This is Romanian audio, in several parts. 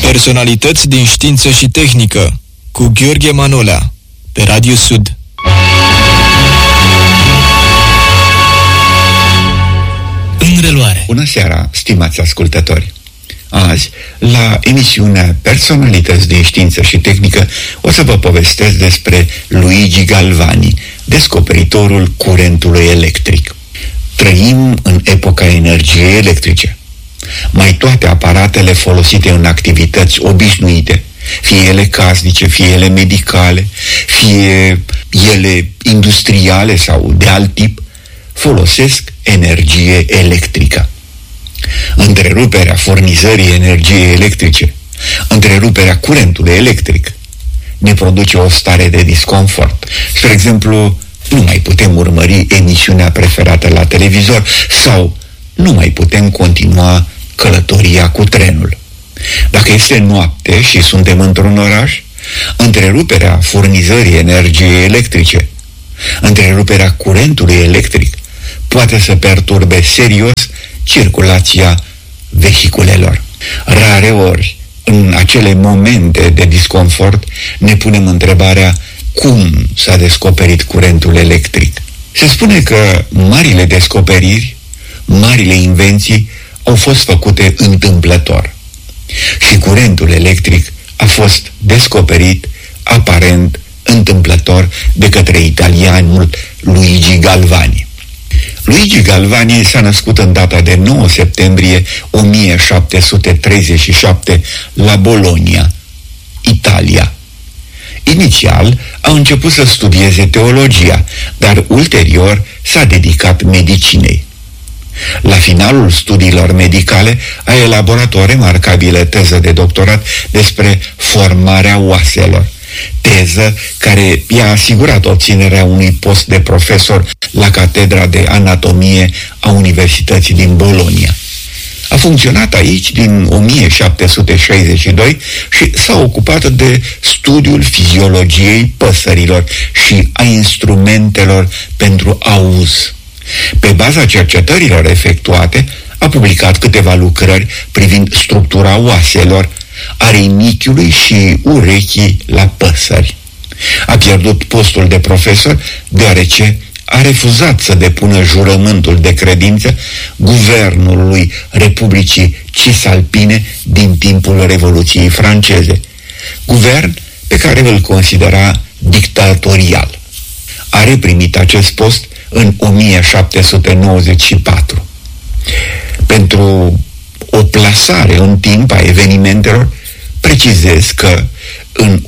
Personalități din știință și tehnică cu Gheorghe Manolea pe Radio Sud. În reluare. Bună seara, stimați ascultători! Azi, la emisiunea Personalități din știință și tehnică, o să vă povestesc despre Luigi Galvani, descoperitorul curentului electric. Trăim în epoca energiei electrice. Mai toate aparatele folosite în activități obișnuite, fie ele casnice, fie ele medicale, fie ele industriale sau de alt tip, folosesc energie electrică. Întreruperea furnizării energiei electrice, întreruperea curentului electric, ne produce o stare de disconfort. Spre exemplu, nu mai putem urmări emisiunea preferată la televizor sau nu mai putem continua călătoria cu trenul. Dacă este noapte și suntem într-un oraș, întreruperea furnizării energiei electrice, întreruperea curentului electric poate să perturbe serios circulația vehiculelor. Rare ori, în acele momente de disconfort, ne punem întrebarea cum s-a descoperit curentul electric. Se spune că marile descoperiri, marile invenții au fost făcute întâmplător. Și curentul electric a fost descoperit aparent întâmplător de către italianul Luigi Galvani. Luigi Galvani s-a născut în data de 9 septembrie 1737 la Bologna, Italia. Inițial a început să studieze teologia, dar ulterior s-a dedicat medicinei. La finalul studiilor medicale a elaborat o remarcabilă teză de doctorat despre formarea oaselor, teză care i-a asigurat obținerea unui post de profesor la Catedra de Anatomie a Universității din Bologna. A funcționat aici din 1762 și s-a ocupat de studiul fiziologiei păsărilor și a instrumentelor pentru auz. Pe baza cercetărilor efectuate, a publicat câteva lucrări privind structura oaselor, a rinichiului și urechii la păsări. A pierdut postul de profesor deoarece a refuzat să depună jurământul de credință guvernului Republicii Cisalpine din timpul Revoluției franceze, guvern pe care îl considera dictatorial. A reprimit acest post în 1794. Pentru o plasare în timp a evenimentelor, precizez că în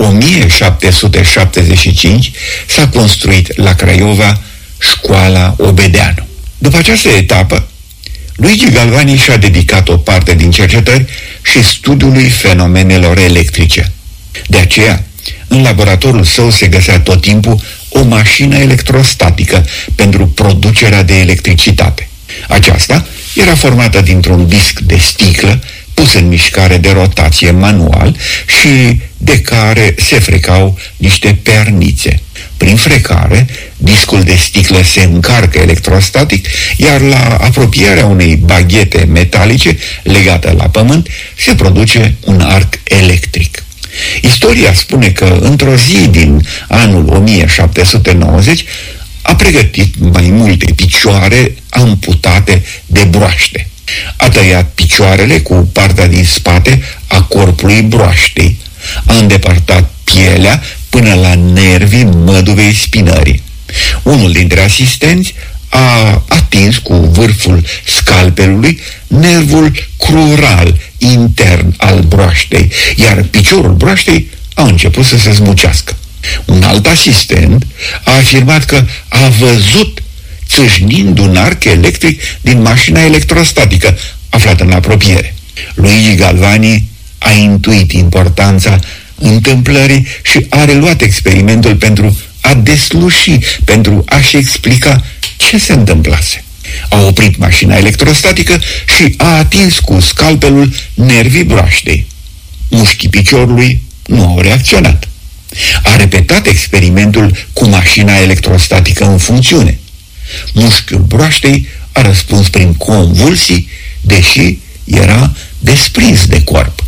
1775 s-a construit la Craiova școala Obedeanu. După această etapă, Luigi Galvani și-a dedicat o parte din cercetări și studiului fenomenelor electrice. De aceea, în laboratorul său se găsea tot timpul o mașină electrostatică pentru producerea de electricitate. Aceasta era formată dintr-un disc de sticlă pus în mișcare de rotație manual și de care se frecau niște pernițe. Prin frecare, discul de sticlă se încarcă electrostatic, iar la apropierea unei baghete metalice legată la pământ se produce un arc electric. Istoria spune că într-o zi din anul 1790 a pregătit mai multe picioare amputate de broaște. A tăiat picioarele cu partea din spate a corpului broaștei. A îndepărtat pielea până la nervii măduvei spinării. Unul dintre asistenți a atins cu vârful scalpelului nervul crural intern al broaștei, iar piciorul broaștei a început să se zmucească. Un alt asistent a afirmat că a văzut țâșnind un arc electric din mașina electrostatică aflată în apropiere. Luigi Galvani a intuit importanța întâmplării și a reluat experimentul pentru a desluși, pentru a-și explica ce se întâmplase. A oprit mașina electrostatică și a atins cu scalpelul nervii broaștei. Mușchii piciorului nu au reacționat. A repetat experimentul cu mașina electrostatică în funcțiune. Mușchiul broaștei a răspuns prin convulsii, deși era desprins de corp.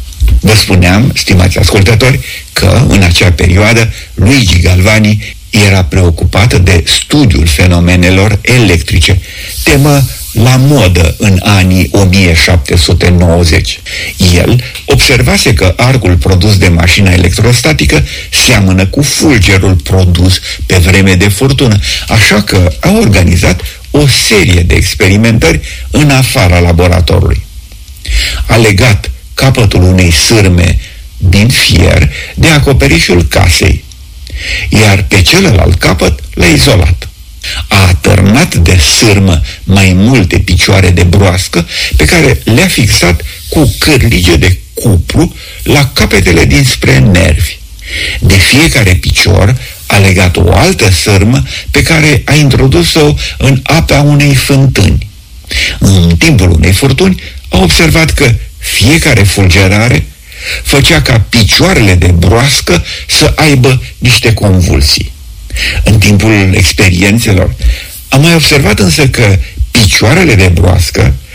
Vă spuneam, stimați ascultători, că în acea perioadă Luigi Galvani era preocupată de studiul fenomenelor electrice, temă la modă în anii 1790. El observase că arcul produs de mașina electrostatică seamănă cu fulgerul produs pe vreme de furtună, așa că a organizat o serie de experimentări în afara laboratorului. A legat capătul unei sârme din fier de acoperișul casei, iar pe celălalt capăt l-a izolat. A atârnat de sârmă mai multe picioare de broască pe care le-a fixat cu cârlige de cupru la capetele dinspre nervi. De fiecare picior a legat o altă sârmă pe care a introdus-o în apa unei fântâni. În timpul unei furtuni a observat că fiecare fulgerare făcea ca picioarele de broască să aibă niște convulsii. În timpul experiențelor am mai observat însă că picioarele de broască